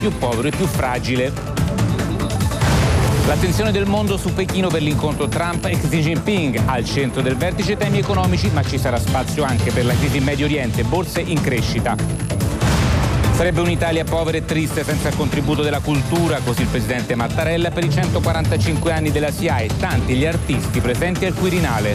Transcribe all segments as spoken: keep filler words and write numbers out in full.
più povero e più fragile. L'attenzione del mondo su Pechino per l'incontro Trump e Xi Jinping, al centro del vertice temi economici, ma ci sarà spazio anche per la crisi in Medio Oriente, borse in crescita. Sarebbe un'Italia povera e triste senza il contributo della cultura, così il presidente Mattarella per i centoquarantacinque anni della S I A E, tanti gli artisti presenti al Quirinale.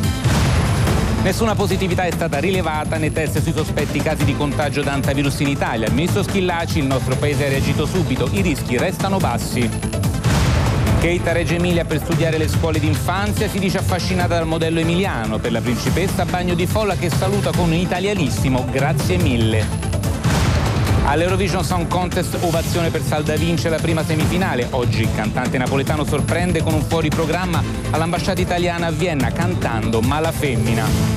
Nessuna positività è stata rilevata nei test sui sospetti casi di contagio da antivirus in Italia. Il ministro Schillaci, il nostro paese ha reagito subito, i rischi restano bassi. Kate a Reggio Emilia per studiare le scuole d'infanzia, si dice affascinata dal modello emiliano. Per la principessa bagno di folla che saluta con un italianissimo grazie mille. All'Eurovision Song Contest ovazione per Salda Vince la prima semifinale. Oggi il cantante napoletano sorprende con un fuori programma all'ambasciata italiana a Vienna cantando Mala Femmina.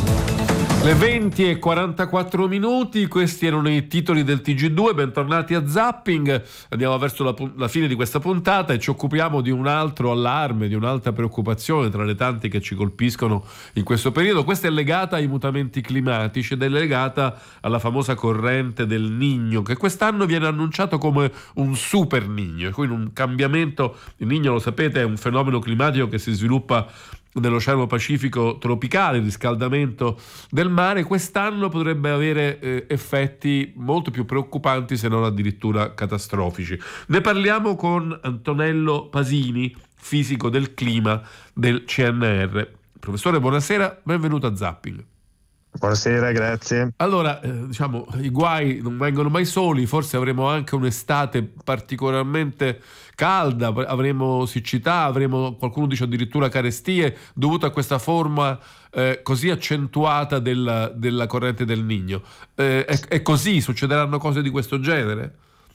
Le venti e quarantaquattro minuti, questi erano i titoli del T G due, bentornati a Zapping. Andiamo verso la, la fine di questa puntata e ci occupiamo di un altro allarme, di un'altra preoccupazione tra le tante che ci colpiscono in questo periodo. Questa è legata ai mutamenti climatici ed è legata alla famosa corrente del Niño, che quest'anno viene annunciato come un super Niño, quindi un cambiamento. Il Niño, lo sapete, è un fenomeno climatico che si sviluppa nell'Oceano Pacifico tropicale, il riscaldamento del mare. Quest'anno potrebbe avere eh, effetti molto più preoccupanti, se non addirittura catastrofici. Ne parliamo con Antonello Pasini, fisico del clima del C N R. Professore, buonasera, benvenuto a Zapping. Buonasera, grazie. Allora, eh, diciamo, i guai non vengono mai soli, forse avremo anche un'estate particolarmente calda, avremo siccità, avremo, qualcuno dice addirittura carestie, dovute a questa forma eh, così accentuata della, della corrente del Niño. Eh, è, è così? Succederanno cose di questo genere?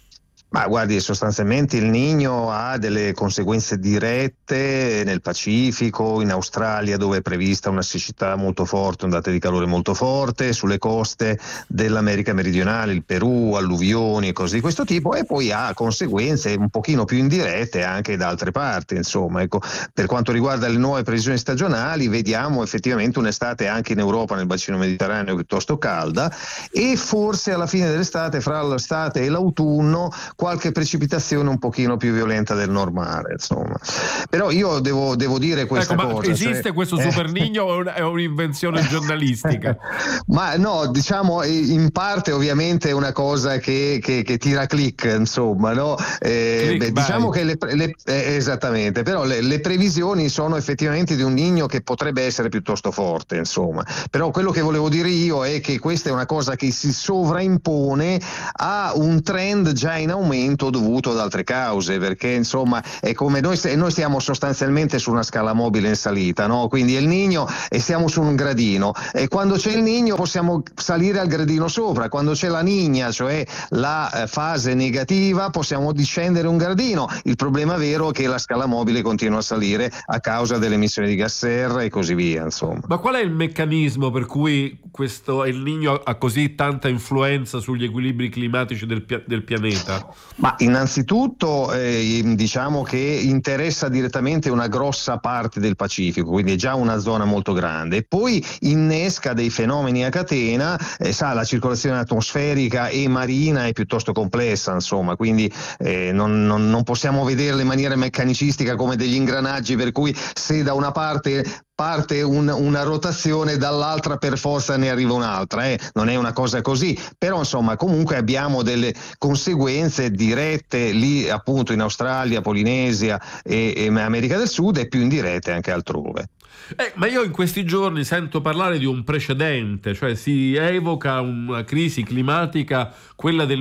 Ma guardi, sostanzialmente il Niño ha delle conseguenze dirette nel Pacifico, in Australia dove è prevista una siccità molto forte, ondate di calore molto forte, sulle coste dell'America meridionale, il Perù, alluvioni e cose di questo tipo, e poi ha conseguenze un pochino più indirette anche da altre parti. Insomma, ecco, per quanto riguarda le nuove previsioni stagionali, vediamo effettivamente un'estate anche in Europa, nel bacino mediterraneo, piuttosto calda, e forse alla fine dell'estate, fra l'estate e l'autunno, qualche precipitazione un pochino più violenta del normale, insomma. Però io devo, devo dire questa ecco, cosa. Ma esiste cioè, questo eh, super Niño o è un'invenzione giornalistica? Ma no, diciamo in parte ovviamente è una cosa che, che, che tira click, insomma, no? Eh, click, beh, diciamo che le, le, eh, esattamente, però le, le previsioni sono effettivamente di un Niño che potrebbe essere piuttosto forte, insomma. Però quello che volevo dire io è che questa è una cosa che si sovraimpone a un trend già in aumento dovuto ad altre cause, perché insomma è come noi, noi stiamo sostanzialmente su una scala mobile in salita, no? Quindi è il Niño e siamo su un gradino, e quando c'è il Niño possiamo salire al gradino sopra, quando c'è la Niña, cioè la eh, fase negativa, possiamo discendere un gradino. Il problema vero è che la scala mobile continua a salire a causa delle emissioni di gas serra e così via, insomma. Ma qual è il meccanismo per cui questo il Niño ha così tanta influenza sugli equilibri climatici del, del pianeta? Ma innanzitutto eh, diciamo che interessa direttamente una grossa parte del Pacifico, quindi è già una zona molto grande, e poi innesca dei fenomeni a catena. Eh, sa, la circolazione atmosferica e marina è piuttosto complessa, insomma, quindi eh, non, non, non possiamo vederla in maniera meccanicistica come degli ingranaggi, per cui se da una parte parte un, una rotazione, dall'altra per forza ne arriva un'altra, eh? Non è una cosa così, però insomma comunque abbiamo delle conseguenze dirette lì appunto in Australia, Polinesia e, e America del Sud, e più indirette anche altrove. Eh, ma io in questi giorni sento parlare di un precedente, cioè si evoca una crisi climatica, quella del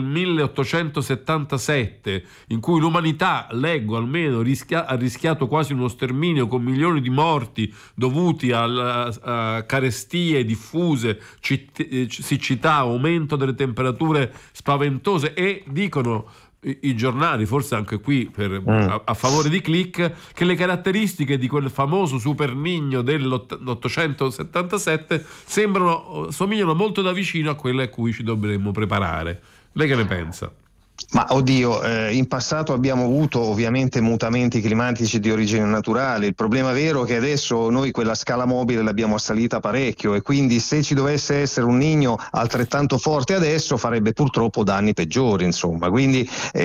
milleottocentosettantasette, in cui l'umanità, leggo almeno, rischia, ha rischiato quasi uno sterminio con milioni di morti dovuti alla, a carestie diffuse, citt- siccità, aumento delle temperature spaventose, e dicono i giornali, forse anche qui per, mm. a, a favore di click, che le caratteristiche di quel famoso super Niño dell'ottocentosettantasette sembrano, somigliano molto da vicino a quelle a cui ci dovremmo preparare. Lei che ne pensa? Ma oddio, eh, in passato abbiamo avuto ovviamente mutamenti climatici di origine naturale. Il problema vero è che adesso noi quella scala mobile l'abbiamo assalita parecchio, e quindi se ci dovesse essere un Niño altrettanto forte adesso farebbe purtroppo danni peggiori, insomma. Quindi eh,